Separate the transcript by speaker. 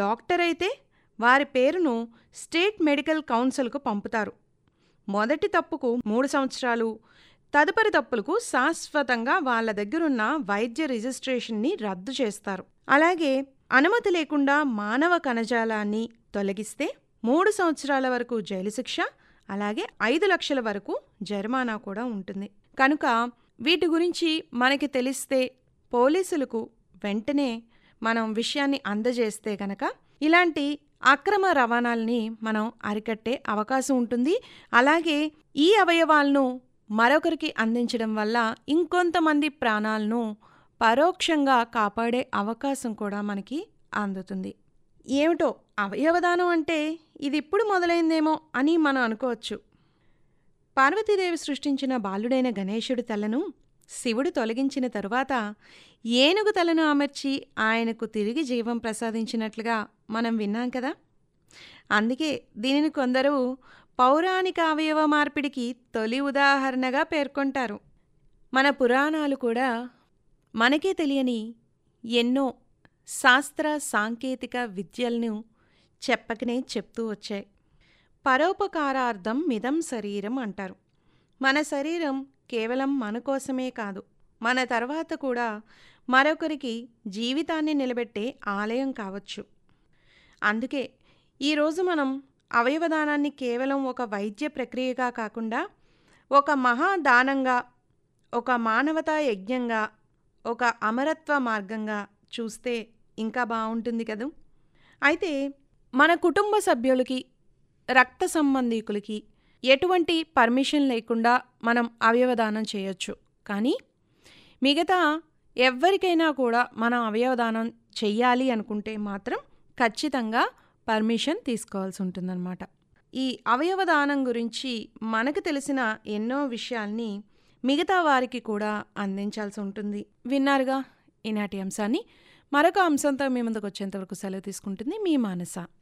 Speaker 1: Doctor అయితే వారి పేరును స్టేట్ మెడికల్ కౌన్సిల్కు పంపుతారు. మొదటి తప్పుకు 3 సంవత్సరాలు, తదుపరి తప్పులకు శాశ్వతంగా వాళ్ళ దగ్గరున్న వైద్య రిజిస్ట్రేషన్ని రద్దు చేస్తారు. అలాగే అనుమతి లేకుండా మానవ కణజాలాన్ని తొలగిస్తే 3 సంవత్సరాల వరకు జైలు శిక్ష, అలాగే 5 లక్షల వరకు జరిమానా కూడా ఉంటుంది. కనుక వీటి గురించి మనకి తెలిస్తే పోలీసులకు వెంటనే మనం విషయాన్ని అందజేస్తే గనక ఇలాంటి అక్రమ రవాణాల్ని మనం అరికట్టే అవకాశం ఉంటుంది. అలాగే ఈ అవయవాలను మరొకరికి అందించడం వల్ల ఇంకొంతమంది ప్రాణాలను పరోక్షంగా కాపాడే అవకాశం కూడా మనకి అందుతుంది. ఏమిటో అవయవదానం అంటే ఇది ఇప్పుడు మొదలైందేమో అని మనం అనుకోవచ్చు. పార్వతీదేవి సృష్టించిన బాలుడైన గణేశుడి తలను శివుడు తొలగించిన తరువాత ఏనుగు తలను అమర్చి ఆయనకు తిరిగి జీవం ప్రసాదించినట్లుగా మనం విన్నాం కదా. అందుకే దీనిని కొందరు పౌరాణిక అవయవ మార్పిడికి తొలి ఉదాహరణగా పేర్కొంటారు. మన పురాణాలు కూడా మనకే తెలియని ఎన్నో శాస్త్ర సాంకేతిక విద్యలను చెప్పకనే చెప్తూ వచ్చాయి. పరోపకారార్థం మిదం శరీరం అంటారు. మన శరీరం కేవలం మన కోసమే కాదు, మన తర్వాత కూడా మరొకరికి జీవితాన్ని నిలబెట్టే ఆలయం కావచ్చు. అందుకే ఈరోజు మనం అవయవదానాన్ని కేవలం ఒక వైద్య ప్రక్రియగా కాకుండా ఒక మహాదానంగా, ఒక మానవతా యజ్ఞంగా, ఒక అమరత్వ మార్గంగా చూస్తే ఇంకా బాగుంటుంది కదూ. అయితే మన కుటుంబ సభ్యులకి, రక్త సంబంధీకులకి ఎటువంటి పర్మిషన్ లేకుండా మనం అవయవదానం చేయొచ్చు. కానీ మిగతా ఎవ్వరికైనా కూడా మనం అవయవదానం చెయ్యాలి అనుకుంటే మాత్రం ఖచ్చితంగా పర్మిషన్ తీసుకోవాల్సి ఉంటుందన్నమాట. ఈ అవయవదానం గురించి మనకు తెలిసిన ఎన్నో విషయాల్ని మిగతా వారికి కూడా అందించాల్సి ఉంటుంది. విన్నారుగా ఈనాటి అంశాన్ని. మరొక అంశంతో మీ ముందుకు వచ్చేంతవరకు సెలవు తీసుకుంటుంది మీ మానస.